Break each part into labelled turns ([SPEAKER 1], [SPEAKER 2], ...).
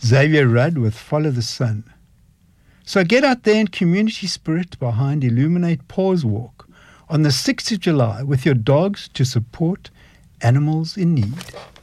[SPEAKER 1] Xavier Rudd with Follow the Sun. So get out there in community spirit behind Illuminate Paws Walk on the 6th of July with your dogs to support animals in need.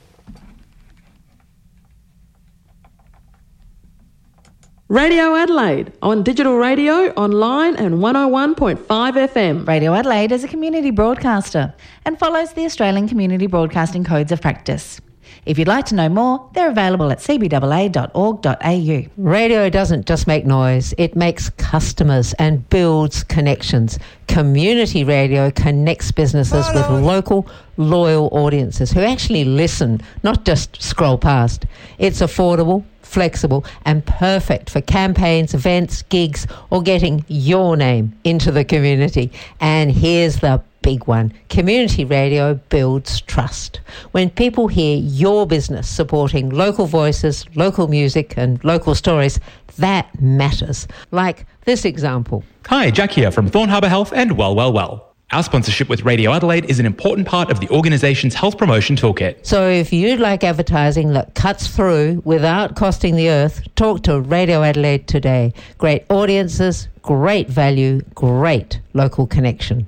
[SPEAKER 2] Radio Adelaide, on digital radio, online and 101.5 FM.
[SPEAKER 3] Radio Adelaide is a community broadcaster and follows the Australian Community Broadcasting Codes of Practice. If you'd like to know more, they're available at cbaa.org.au.
[SPEAKER 4] Radio doesn't just make noise, it makes customers and builds connections. Community radio connects businesses with local, loyal audiences who actually listen, not just scroll past. It's affordable, flexible and perfect for campaigns, events, gigs or getting your name into the community. And here's the big one. Community radio builds trust. When people hear your business supporting local voices, local music and local stories, that matters. Like this example.
[SPEAKER 5] Hi, Jack here from Thorn Harbour Health and Well. Our sponsorship with Radio Adelaide is an important part of the organisation's health promotion toolkit.
[SPEAKER 4] So if you'd like advertising that cuts through without costing the earth, talk to Radio Adelaide today. Great audiences, great value, great local connection.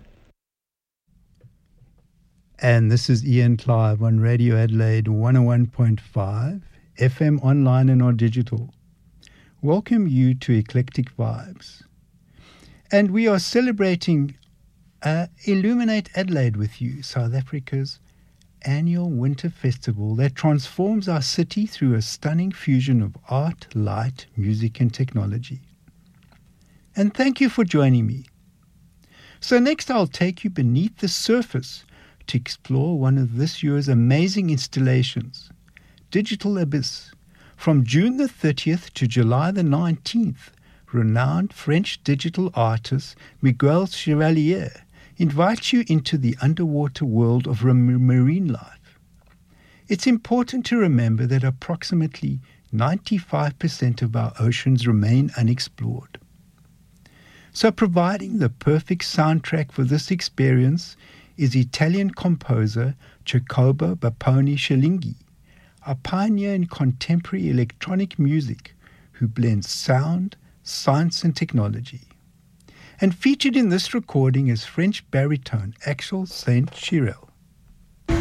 [SPEAKER 1] And this is Ian Clive on Radio Adelaide 101.5, FM online and on digital. Welcome you to Eclectic Vibes. And we are celebrating Illuminate Adelaide with you, South Africa's annual winter festival that transforms our city through a stunning fusion of art, light, music and technology. And thank you for joining me. So next I'll take you beneath the surface to explore one of this year's amazing installations, Digital Abyss. From June the 30th to July the 19th, renowned French digital artist Miguel Chevalier invites you into the underwater world of marine life. It's important to remember that approximately 95% of our oceans remain unexplored. So providing the perfect soundtrack for this experience is Italian composer Jacopo Bapponi Schelinghi, a pioneer in contemporary electronic music who blends sound, science and technology. And featured in this recording is French baritone Axel Saint-Chirel.